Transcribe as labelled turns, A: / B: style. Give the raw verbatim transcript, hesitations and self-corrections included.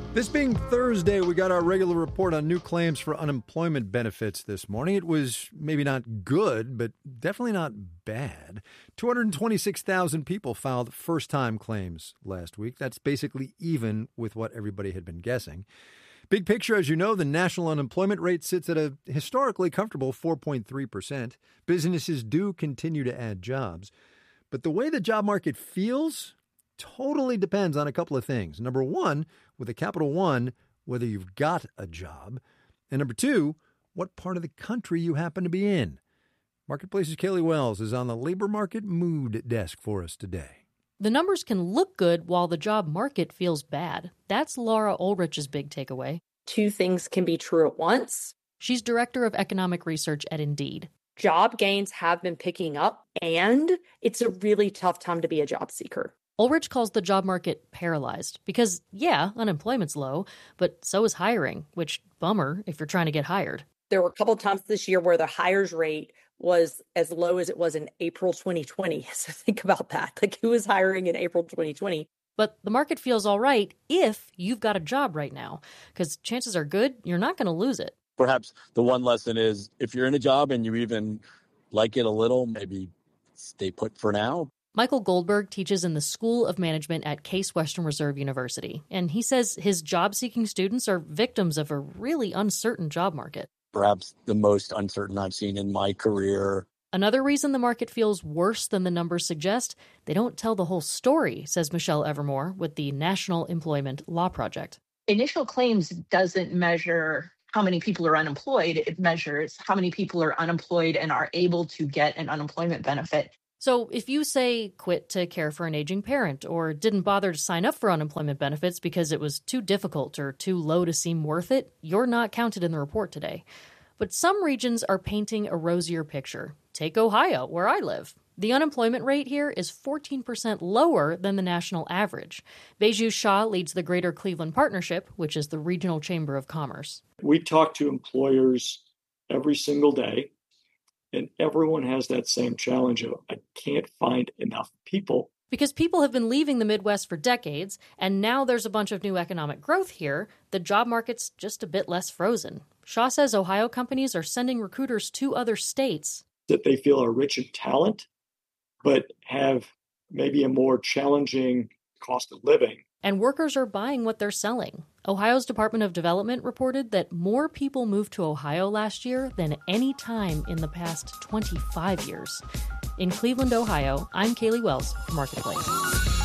A: This being Thursday, we got our regular report on new claims for unemployment benefits this morning. It was maybe not good, but definitely not bad. two hundred twenty-six thousand people filed first-time claims last week. That's basically even with what everybody had been guessing. Big picture, as you know, the national unemployment rate sits at a historically comfortable four point three percent. Businesses do continue to add jobs. But the way the job market feels totally depends on a couple of things. Number one, with a capital one, whether you've got a job. And number two, what part of the country you happen to be in. Marketplace's Kaylee Wells is on the labor market mood desk for us today.
B: The numbers can look good while the job market feels bad. That's Laura Ulrich's big takeaway.
C: Two things can be true at once.
B: She's director of economic research at Indeed.
C: Job gains have been picking up, and it's a really tough time to be a job seeker.
B: Ulrich calls the job market paralyzed because, yeah, unemployment's low, but so is hiring, which, bummer if you're trying to get hired.
C: There were a couple of times this year where the hires rate was as low as it was in April twenty twenty. So think about that. Like, who was hiring in April twenty twenty?
B: But the market feels all right if you've got a job right now, because chances are good you're not going to lose it.
D: Perhaps the one lesson is if you're in a job and you even like it a little, maybe stay put for now.
B: Michael Goldberg teaches in the School of Management at Case Western Reserve University, and he says his job-seeking students are victims of a really uncertain job market.
D: Perhaps the most uncertain I've seen in my career.
B: Another reason the market feels worse than the numbers suggest, they don't tell the whole story, says Michelle Evermore with the National Employment Law Project.
E: Initial claims doesn't measure how many people are unemployed. It measures how many people are unemployed and are able to get an unemployment benefit.
B: So if you say quit to care for an aging parent or didn't bother to sign up for unemployment benefits because it was too difficult or too low to seem worth it, you're not counted in the report today. But some regions are painting a rosier picture. Take Ohio, where I live. The unemployment rate here is fourteen percent lower than the national average. Beju Shah leads the Greater Cleveland Partnership, which is the regional chamber of commerce.
F: We talk to employers every single day. And everyone has that same challenge of, I can't find enough people.
B: Because people have been leaving the Midwest for decades, and now there's a bunch of new economic growth here, the job market's just a bit less frozen. Shaw says Ohio companies are sending recruiters to other states.
F: That they feel are rich in talent, but have maybe a more challenging cost of living.
B: And workers are buying what they're selling. Ohio's Department of Development reported that more people moved to Ohio last year than any time in the past twenty-five years. In Cleveland, Ohio, I'm Kaylee Wells for Marketplace.